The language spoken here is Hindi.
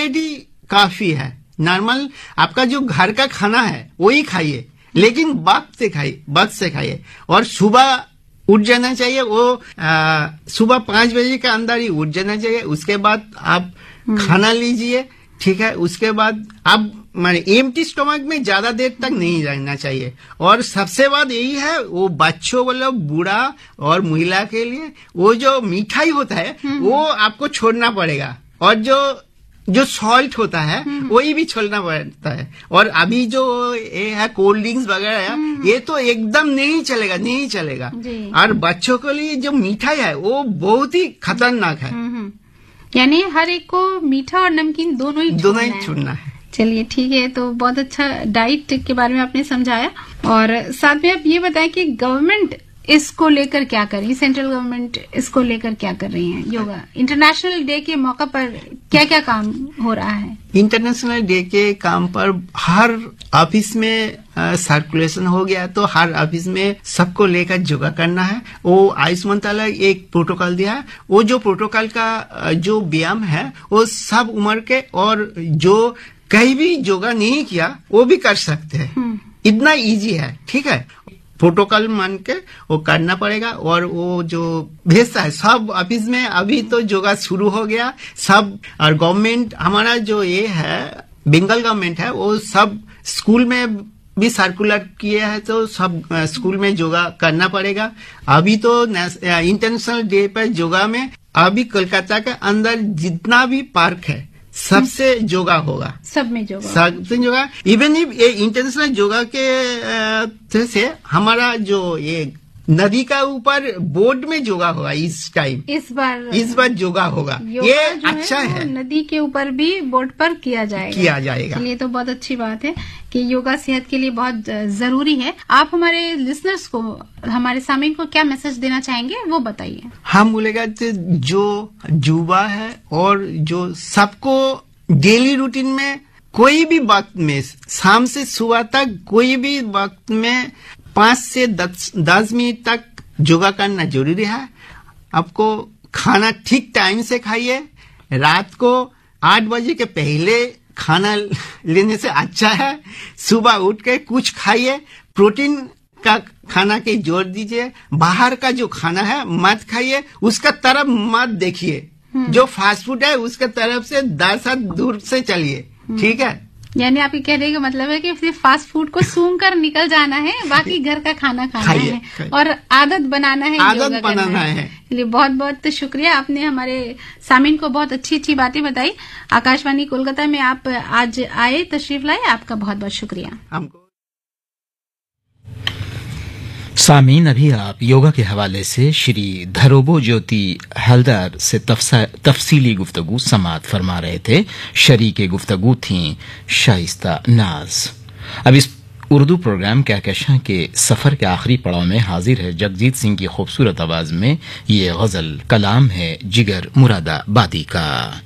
ऑलरेडी काफी है। नॉर्मल आपका जो घर का खाना है वही खाइए, लेकिन वक्त से खाइए। और सुबह उठ जाना चाहिए, वो सुबह 5 बजे के अंदर ही उठ जाना चाहिए। उसके बाद आप खाना लीजिए, ठीक है। उसके बाद आप माने एम्प्टी स्टमक में ज्यादा देर तक नहीं रहना चाहिए। और सबसे बात यही है, वो बच्चों वालों, बूढ़ा और महिला के लिए वो जो मिठाई होता है वो आपको छोड़ना पड़ेगा। और जो सॉल्ट होता है वही भी छोड़ना पड़ता है। और अभी जो ये है कोल्ड ड्रिंक्स वगैरह है, ये तो एकदम नहीं चलेगा। और बच्चों के लिए जो मिठाई है वो बहुत ही खतरनाक है। यानी हर एक को मीठा और नमकीन दोनों ही छोड़ना है। चलिए ठीक है, तो बहुत अच्छा डाइट के बारे में आपने समझाया। और साथ में आप ये बताएं कि गवर्नमेंट इसको लेकर क्या कर रही है, सेंट्रल गवर्नमेंट इसको लेकर क्या कर रही है? योगा इंटरनेशनल डे के मौका पर क्या क्या काम हो रहा है? इंटरनेशनल डे के काम पर हर ऑफिस में सर्कुलेशन हो गया, तो हर ऑफिस में सबको लेकर योगा करना है। वो आयुष मंत्रालय एक प्रोटोकॉल दिया है। वो जो प्रोटोकॉल का जो व्यायाम है वो सब उम्र के और जो कहीं भी योगा नहीं किया वो भी कर सकते हैं। इतना इजी है, ठीक है। प्रोटोकॉल मान के वो करना पड़ेगा। और वो जो भेजता है सब ऑफिस में, अभी तो योगा शुरू हो गया सब। और गवर्नमेंट हमारा जो ये है बंगाल गवर्नमेंट है, वो सब स्कूल में भी सर्कुलर किए हैं, तो सब स्कूल में योगा करना पड़ेगा। अभी तो इंटरनेशनल डे पर योगा में अभी कोलकाता के अंदर जितना भी पार्क है सबसे योगा होगा, सब में योगा। इवन ये इंटरनेशनल योगा के से हमारा जो ये नदी का ऊपर बोर्ड में योगा होगा इस टाइम, इस बार योगा होगा। ये अच्छा है, नदी के ऊपर भी बोर्ड पर किया जाएगा। चलिए, तो बहुत अच्छी बात है कि योगा सेहत के लिए बहुत जरूरी है। आप हमारे लिसनर्स को, हमारे सामीन को क्या मैसेज देना चाहेंगे वो बताइए। हम बोलेगा जो युवा है और जो सबको डेली रूटीन में कोई भी वक्त में, शाम से सुबह तक कोई भी वक्त में 5 से 10 मिनट तक योगा करना जरूरी है। आपको खाना ठीक टाइम से खाइए। रात को 8 बजे के पहले खाना लेने से अच्छा है। सुबह उठ के कुछ खाइए, प्रोटीन का खाना के जोर दीजिए। बाहर का जो खाना है मत खाइए, उसका तरफ मत देखिए। जो फास्ट फूड है उसके तरफ से 10 हाथ दूर से चलिए, ठीक है। यानी आपके कहने का मतलब है कि सिर्फ फास्ट फूड को सूंघ कर निकल जाना है, बाकी घर का खाना खाना है और आदत बनाना है, आदत बनाना है। इसलिए बहुत बहुत शुक्रिया, आपने हमारे सामीन को बहुत अच्छी अच्छी बातें बताई। आकाशवाणी कोलकाता में आप आज आए, तशरीफ लाए, आपका बहुत बहुत शुक्रिया। हमको सामीन, अभी आप योगा के हवाले से श्री धरोबो ज्योति हलदर से तफसीली गुफ्तगू समाअत फरमा रहे थे। शरीके गुफ्तगू थी शाइस्ता नाज। अब इस उर्दू प्रोग्राम कहकशां के सफर के आखिरी पड़ाव में हाजिर है जगजीत सिंह की खूबसूरत आवाज में ये गजल। कलाम है जिगर मुरादाबादी का।